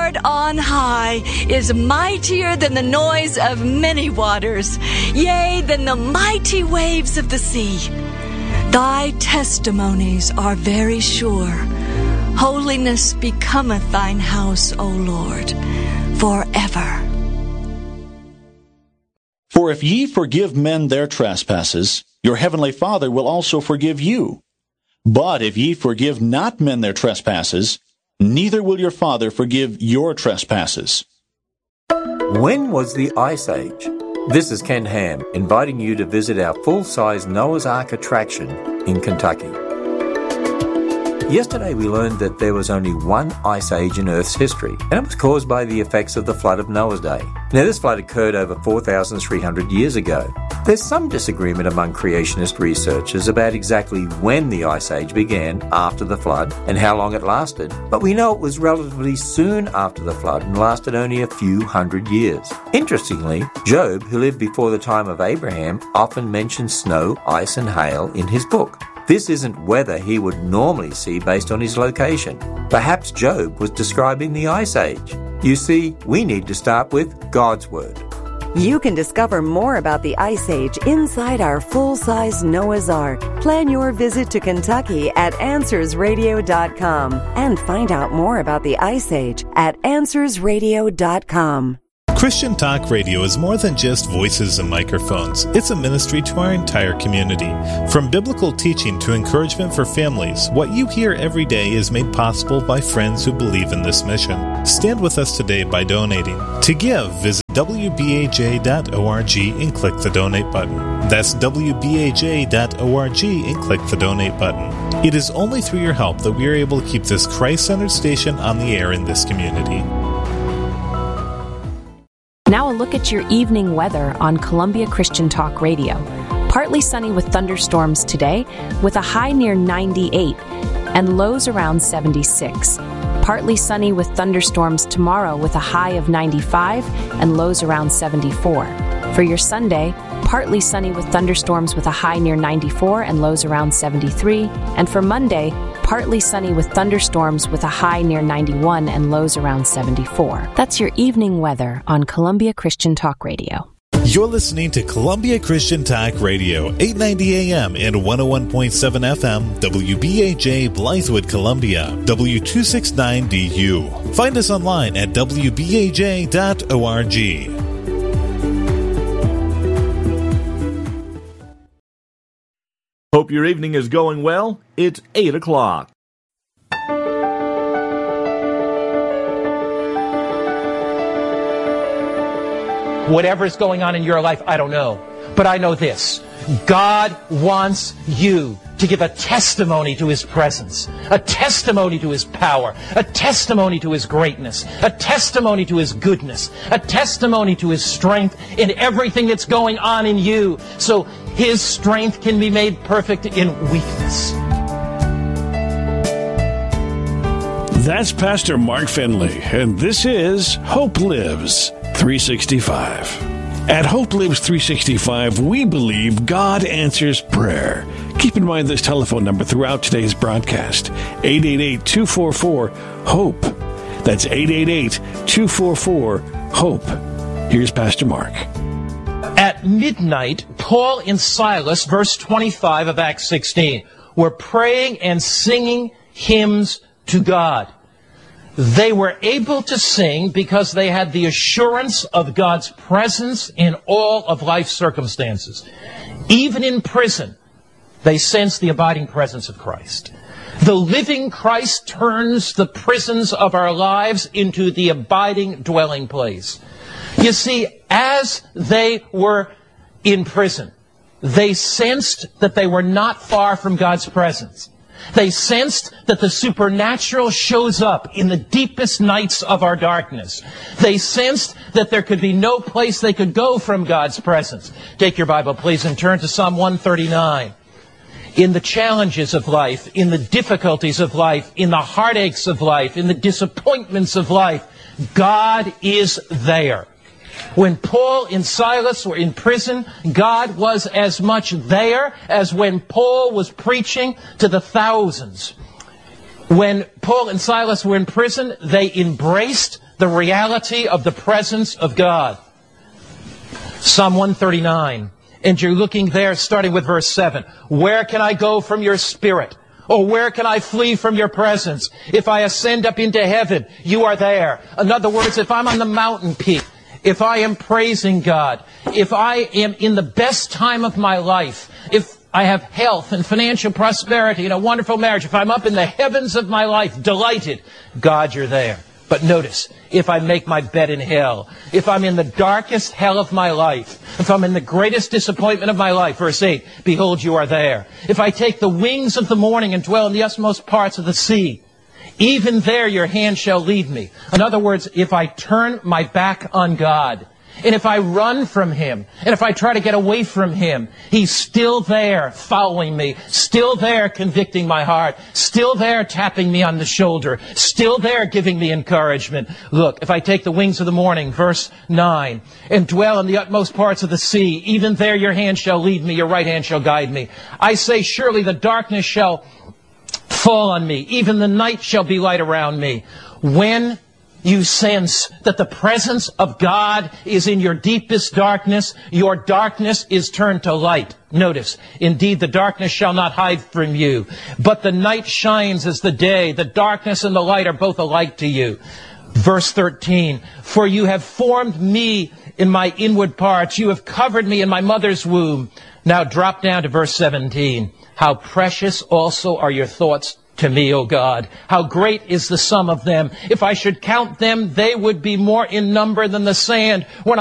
Lord on high is mightier than the noise of many waters, yea, than the mighty waves of the sea. Thy testimonies are very sure. Holiness becometh thine house, O Lord, forever. For if ye forgive men their trespasses, your heavenly Father will also forgive you. But if ye forgive not men their trespasses, neither will your Father forgive your trespasses. When was the Ice Age? This is Ken Ham, inviting you to visit our full-size Noah's Ark attraction in Kentucky. Yesterday we learned that there was only one ice age in Earth's history, and it was caused by the effects of the flood of Noah's day. Now this flood occurred over 4,300 years ago. There's some disagreement among creationist researchers about exactly when the ice age began after the flood and how long it lasted, but we know it was relatively soon after the flood and lasted only a few hundred years. Interestingly, Job, who lived before the time of Abraham, often mentions snow, ice and hail in his book. This isn't weather he would normally see based on his location. Perhaps Job was describing the Ice Age. You see, we need to start with God's Word. You can discover more about the Ice Age inside our full-size Noah's Ark. Plan your visit to Kentucky at AnswersRadio.com and find out more about the Ice Age at AnswersRadio.com. Christian Talk Radio is more than just voices and microphones. It's a ministry to our entire community. From biblical teaching to encouragement for families, what you hear every day is made possible by friends who believe in this mission. Stand with us today by donating. To give, visit WBAJ.org and click the donate button. That's WBAJ.org and click the donate button. It is only through your help that we are able to keep this Christ-centered station on the air in this community. Now a look at your evening weather on Columbia Christian Talk Radio. Partly sunny with thunderstorms today, with a high near 98 and lows around 76. Partly sunny with thunderstorms tomorrow with a high of 95 and lows around 74. For your Sunday, partly sunny with thunderstorms with a high near 94 and lows around 73. And for Monday, partly sunny with thunderstorms with a high near 91 and lows around 74. That's your evening weather on Columbia Christian Talk Radio. You're listening to Columbia Christian Talk Radio, 890 AM and 101.7 FM, WBAJ Blythewood, Columbia, W269DU. Find us online at WBAJ.org. Hope your evening is going well. It's 8 o'clock. Whatever's going on in your life, I don't know. But I know this. God wants you to give a testimony to His presence, a testimony to His power, a testimony to His greatness, a testimony to His goodness, a testimony to His strength in everything that's going on in you, so His strength can be made perfect in weakness. That's Pastor Mark Finley, and this is Hope Lives 365. At Hope Lives 365, we believe God answers prayer. Keep in mind this telephone number throughout today's broadcast, 888-244-HOPE. That's 888-244-HOPE. Here's Pastor Mark. At midnight, Paul and Silas, verse 25 of Acts 16, were praying and singing hymns to God. They were able to sing because they had the assurance of God's presence in all of life's circumstances. Even in prison, they sensed the abiding presence of Christ. The living Christ turns the prisons of our lives into the abiding dwelling place. You see, as they were in prison, they sensed that they were not far from God's presence. They sensed that the supernatural shows up in the deepest nights of our darkness. They sensed that there could be no place they could go from God's presence. Take your Bible, please, and turn to Psalm 139. In the challenges of life, in the difficulties of life, in the heartaches of life, in the disappointments of life, God is there. When Paul and Silas were in prison, God was as much there as when Paul was preaching to the thousands. When Paul and Silas were in prison, they embraced the reality of the presence of God. Psalm 139. And you're looking there, starting with verse 7. Where can I go from your spirit? Or where can I flee from your presence? If I ascend up into heaven, you are there. In other words, if I'm on the mountain peak, if I am praising God, if I am in the best time of my life, if I have health and financial prosperity and a wonderful marriage, if I'm up in the heavens of my life, delighted, God, you're there. But notice, if I make my bed in hell, if I'm in the darkest hell of my life, if I'm in the greatest disappointment of my life, verse 8, behold, you are there. If I take the wings of the morning and dwell in the utmost parts of the sea, even there your hand shall lead me. In other words, if I turn my back on God, and if I run from Him, and if I try to get away from Him, He's still there following me, still there convicting my heart, still there tapping me on the shoulder, still there giving me encouragement. Look, if I take the wings of the morning, verse 9, and dwell in the utmost parts of the sea, even there your hand shall lead me, your right hand shall guide me. I say, surely the darkness shall fall on me, even the night shall be light around me. When you sense that the presence of God is in your deepest darkness, your darkness is turned to light. Notice, indeed the darkness shall not hide from you, but the night shines as the day. The darkness and the light are both alike to you. Verse 13, for you have formed me in my inward parts. You have covered me in my mother's womb. Now drop down to verse 17. How precious also are your thoughts to me, O God. How great is the sum of them. If I should count them, they would be more in number than the sand. When